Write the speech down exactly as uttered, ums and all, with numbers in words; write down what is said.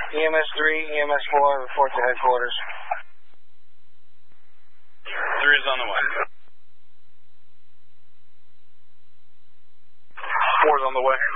E M S three, E M S four, report to headquarters. Three is on the way. Four is on the way.